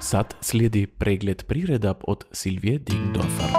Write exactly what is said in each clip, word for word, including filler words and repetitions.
Sad slijedi pregled priredab od Silvije Dingdorfer.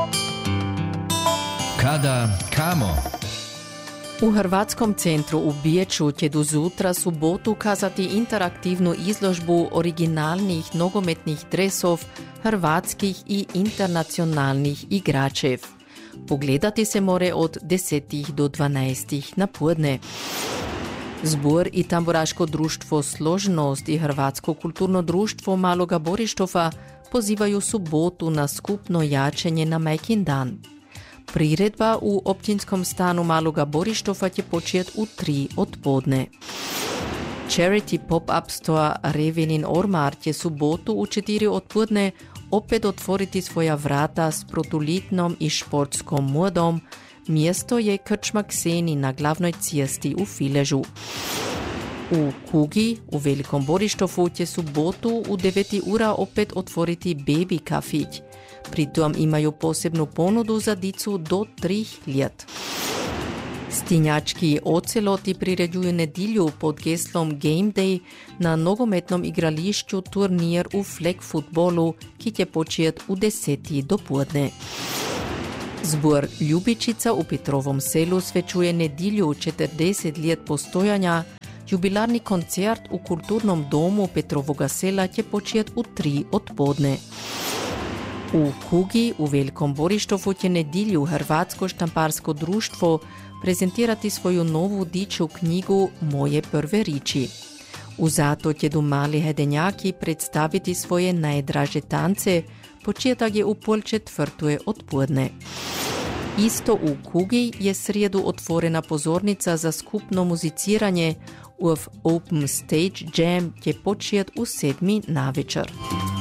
Kada, kamo? U Hrvatskom centru u Biječu će do zutra subotu kazati interaktivnu izložbu originalnih nogometnih dresov hrvatskih i internacionalnih igračev. Pogledati se more od desetih do dvanaestih na podne. Zbor i tamburaško društvo Složnost i Hrvatsko kulturno društvo Maloga Borištova pozivaju subotu na skupno jačanje na Majkin dan. Priredba u općinskom stanu Maloga Borištova će početi u tri odpodne. Charity pop-up store Revinin Ormar će subotu u četiri odpodne opet otvoriti svoja vrata s protulitnom i športskom modom. Mjesto je krčma Kseni na glavnoj cesti u Filežu. U Kugi u Velikom Borištovu će subotu u devet ura opet otvoriti baby kafić. Pritom imaju posebnu ponudu za dicu do tri ljet. Stinjački oceloti priređuju nedilju pod geslom Game Day na nogometnom igrališću turnir u flag futbolu, ki će početi u deseti do podne. Zbor Ljubičica u Petrovom selu svečuje nedilju četrdeset let postojanja. Jubilarni koncert u kulturnom domu Petrovoga sela će početi u tri odpodne. U Kugi u Velikom Borištovu će nedilju Hrvatsko štamparsko društvo prezentirati svoju novu diču knjigu Moje prve riči. U zato će do mali hedenjaki predstaviti svoje najdraže tance, početak je u pol četvrtuje odpodne. Isto u Kugi je srijedu otvorena pozornica za skupno muziciranje. U Open Stage Jam će početi u sedmi navečer.